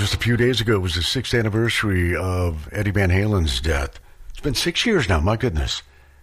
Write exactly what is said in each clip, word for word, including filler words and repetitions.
just a few days ago, it was the sixth anniversary of Eddie Van Halen's death. It's been six years now, my goodness.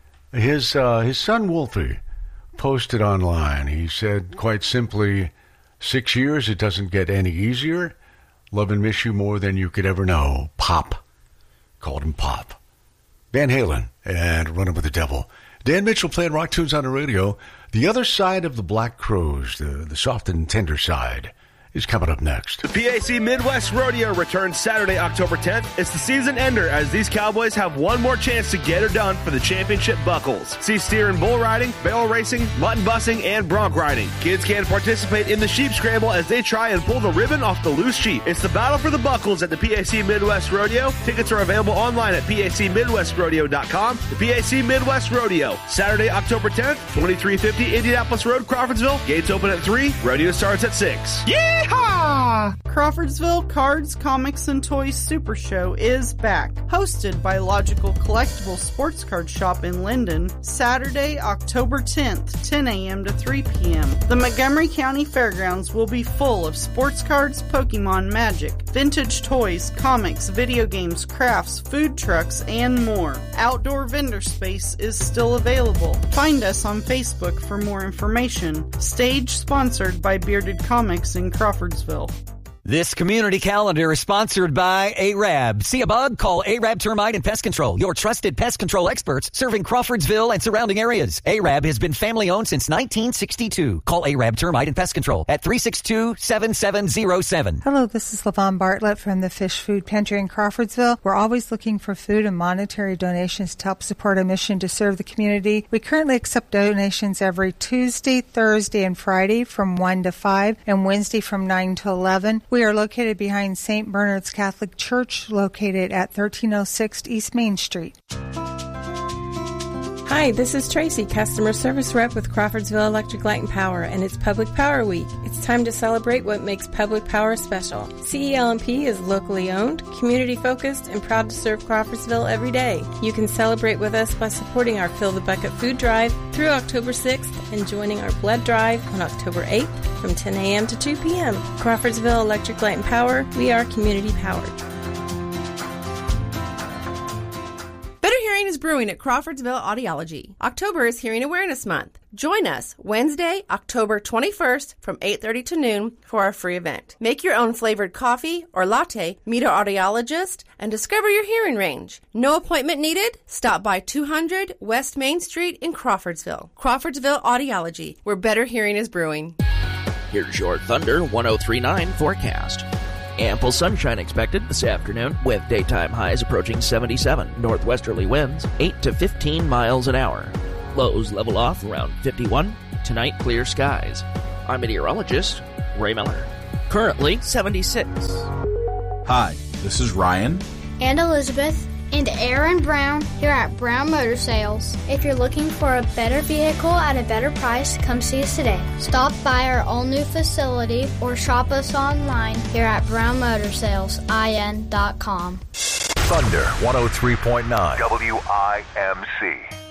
His, uh, his son, Wolfie, posted online. He said, quite simply, six years, it doesn't get any easier. Love and miss you more than you could ever know. Pop. Called him Pop. Van Halen and Running with the Devil. Dan Mitchell playing rock tunes on the radio. The other side of the Black Crowes, the, the soft and tender side, is coming up next. The P A C Midwest Rodeo returns Saturday, October tenth. It's the season ender as these cowboys have one more chance to get her done for the championship buckles. See steer and bull riding, barrel racing, mutton bussing, and bronc riding. Kids can participate in the sheep scramble as they try and pull the ribbon off the loose sheep. It's the battle for the buckles at the P A C Midwest Rodeo. Tickets are available online at P A C Midwest Rodeo dot com. The P A C Midwest Rodeo, Saturday, October tenth, twenty-three fifty Indianapolis Road, Crawfordsville. Gates open at three. Rodeo starts at six. Yeah! Crawfordsville Cards, Comics, and Toys Super Show is back. Hosted by Logical Collectible Sports Card Shop in Linden, Saturday, October tenth, ten a.m. to three p.m. The Montgomery County Fairgrounds will be full of sports cards, Pokemon, Magic, vintage toys, comics, video games, crafts, food trucks, and more. Outdoor vendor space is still available. Find us on Facebook for more information. Stage sponsored by Bearded Comics in Crawfordsville. This community calendar is sponsored by A R A B. See a bug? Call A R A B Termite and Pest Control, your trusted pest control experts serving Crawfordsville and surrounding areas. A R A B has been family-owned since nineteen sixty-two. Call A R A B Termite and Pest Control at three six two, seven seven zero seven. Hello, this is LaVon Bartlett from the Fish Food Pantry in Crawfordsville. We're always looking for food and monetary donations to help support our mission to serve the community. We currently accept donations every Tuesday, Thursday, and Friday from one to five and Wednesday from nine to eleven. We are located behind Saint Bernard's Catholic Church, located at thirteen oh six East Main Street. Hi, this is Tracy, Customer Service Rep with Crawfordsville Electric Light and Power, and it's Public Power Week. It's time to celebrate what makes Public Power special. C E L M P is locally owned, community-focused, and proud to serve Crawfordsville every day. You can celebrate with us by supporting our Fill the Bucket food drive through October sixth and joining our blood drive on October eighth from ten a.m. to two p.m. Crawfordsville Electric Light and Power, we are community-powered. Better Hearing is brewing at Crawfordsville Audiology. October is Hearing Awareness Month. Join us Wednesday, October twenty-first from eight thirty to noon for our free event. Make your own flavored coffee or latte, meet our audiologist, and discover your hearing range. No appointment needed? Stop by two hundred West Main Street in Crawfordsville. Crawfordsville Audiology, where better hearing is brewing. Here's your Thunder one oh three point nine forecast. Ample sunshine expected this afternoon, with daytime highs approaching seventy-seven. Northwesterly winds eight to fifteen miles an hour. Lows level off around fifty-one. Tonight, clear skies. I'm meteorologist Ray Miller. Currently seventy-six. Hi, this is Ryan and Elizabeth and Aaron Brown here at Brown Motor Sales. If you're looking for a better vehicle at a better price, come see us today. Stop by our all-new facility or shop us online here at brown motor sales I N dot com. Thunder one oh three point nine W I M C.